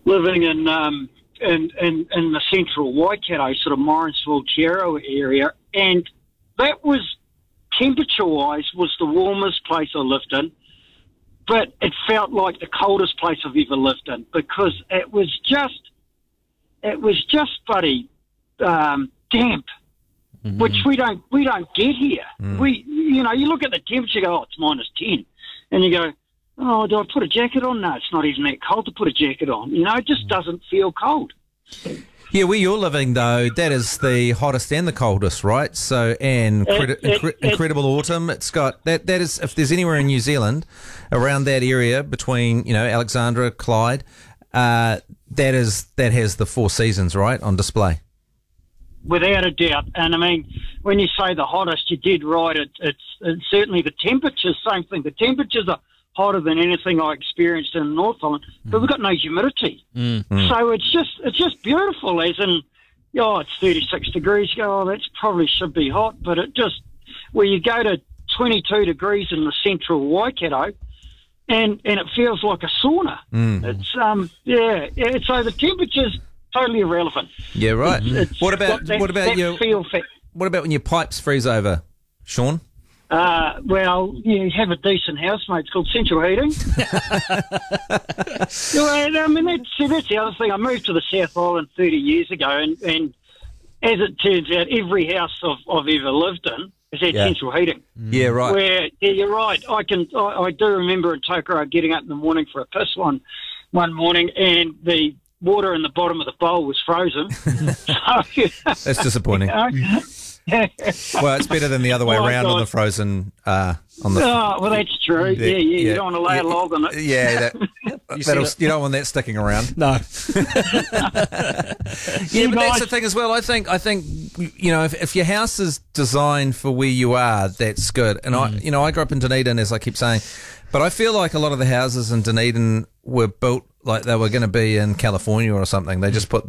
living in the central Waikato, sort of Morrinsville, Tierra area, and that was, temperature-wise, was the warmest place I lived in, but it felt like the coldest place I've ever lived in because it was just bloody damp, which we don't get here. You look at the temperature, you go, it's -10, and you go, oh, do I put a jacket on? No, it's not even that cold to put a jacket on. It just doesn't feel cold. Yeah, where you're living, though, that is the hottest and the coldest, right? So, and incredible autumn. It's got, that is, if there's anywhere in New Zealand, around that area between, Alexandra, Clyde, that has the 4 seasons, right, on display. Without a doubt. And, I mean, when you say the hottest, you did right. It's certainly the temperatures, same thing. The temperatures are hotter than anything I experienced in Northland, but we've got no humidity. So it's just beautiful, as in, it's 36 degrees. You go, that probably should be hot, but it just, where you go to 22 degrees in the central Waikato, and it feels like a sauna. It's, so the temperature's totally irrelevant. Yeah, right. What about when your pipes freeze over, Sean? Well, you have a decent housemate. It's called central heating. I mean, that's the other thing. I moved to the South Island 30 years ago, and as it turns out, every house I've ever lived in has had central heating. Yeah, right. Where, you're right. I do remember in Tokoroa getting up in the morning for a piss one morning, and the water in the bottom of the bowl was frozen. That's disappointing. Well, it's better than the other way around on the frozen. Well, that's true. You don't want to lay a log on it. Yeah, you don't want that sticking around. No. But that's the thing as well. I think if your house is designed for where you are, that's good. And I grew up in Dunedin, as I keep saying, but I feel like a lot of the houses in Dunedin were built like they were going to be in California or something. They just put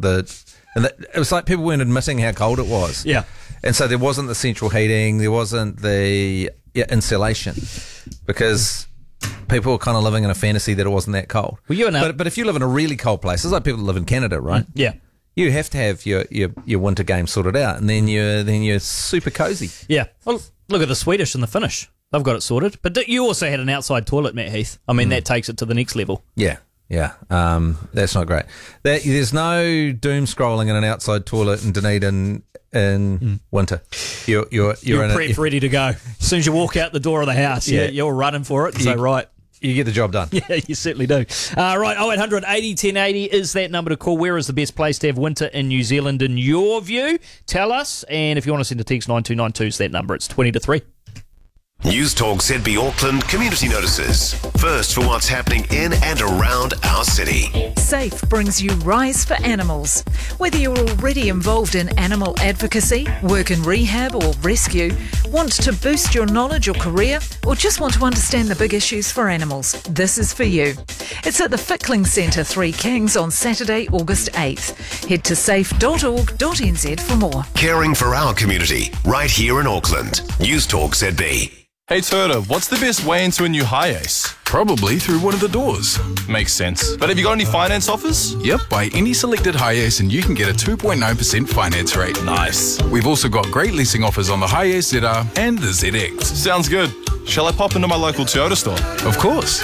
it was like people weren't admitting how cold it was. Yeah. And so there wasn't the central heating, there wasn't the insulation, because people were kind of living in a fantasy that it wasn't that cold. Well, but if you live in a really cold place, it's like people that live in Canada, right? Yeah. You have to have your winter game sorted out, and then you're super cozy. Yeah. Well, look at the Swedish and the Finnish. They've got it sorted. But you also had an outside toilet, Matt Heath. I mean, that takes it to the next level. Yeah. Yeah, that's not great. There's no doom scrolling in an outside toilet in Dunedin in winter. You're prepped, ready to go. As soon as you walk out the door of the house, you're running for it. So right, you get the job done. Yeah, you certainly do. Right, 0800 80 1080 is that number to call. Where is the best place to have winter in New Zealand in your view? Tell us, and if you want to send a text 9292 is that number. It's 20 to 3. News Talk ZB Auckland community notices. First for what's happening in and around our city. SAFE brings you Rise for Animals. Whether you're already involved in animal advocacy, work in rehab or rescue, want to boost your knowledge or career, or just want to understand the big issues for animals, this is for you. It's at the Fickling Centre, Three Kings, on Saturday, August 8th. Head to safe.org.nz for more. Caring for our community, right here in Auckland. News Talk ZB. Hey Turda, what's the best way into a new Hiace? Probably through one of the doors. Makes sense. But have you got any finance offers? Yep, buy any selected Hiace and you can get a 2.9% finance rate. Nice. We've also got great leasing offers on the Hiace ZR and the ZX. Sounds good. Shall I pop into my local Toyota store? Of course.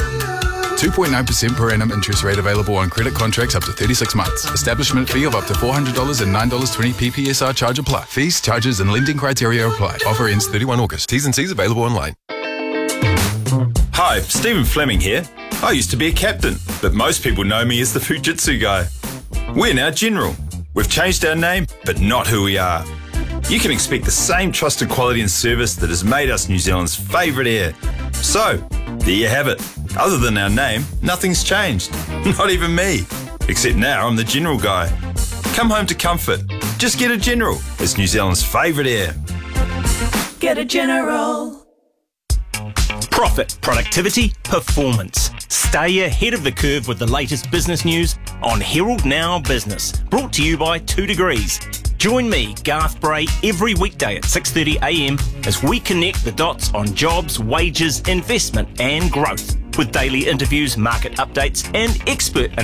2.9% per annum interest rate available on credit contracts up to 36 months. Establishment fee of up to $400 and $9.20 PPSR charge apply. Fees, charges and lending criteria apply. Offer ends 31 August. T's and C's available online. Hi, Stephen Fleming here. I used to be a captain, but most people know me as the Fujitsu guy. We're now General. We've changed our name, but not who we are. You can expect the same trusted quality and service that has made us New Zealand's favourite air. So, there you have it. Other than our name, nothing's changed. Not even me. Except now I'm the General guy. Come home to comfort. Just get a General. It's New Zealand's favourite air. Get a General. Profit, productivity, performance. Stay ahead of the curve with the latest business news on Herald Now Business. Brought to you by 2 Degrees. Join me, Garth Bray, every weekday at 6:30 a.m. as we connect the dots on jobs, wages, investment and growth with daily interviews, market updates and expert